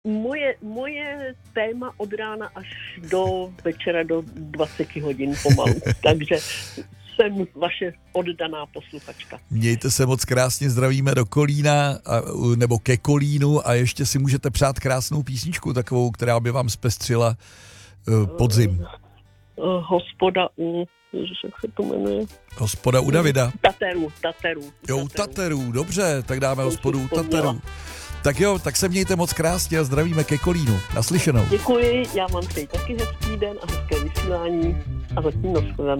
Moje téma od rána až do večera do 20 hodin pomalu, takže jsem vaše oddaná posluchačka. Mějte se moc krásně, zdravíme do Kolína, nebo ke Kolínu a ještě si můžete přát krásnou písničku, takovou, která by vám zpestřila podzim. Hospoda u... Ježiš, jak se to jmenuje? Hospoda u Davida. Taterů. Jo, u Taterů, dobře, tak dáme hospodu u Taterů. Tak jo, tak se mějte moc krásně a zdravíme ke Kolínu. Naslyšenou. Děkuji, já vám přeji taky hezký den a hezké vysílání a zatím nashledanou.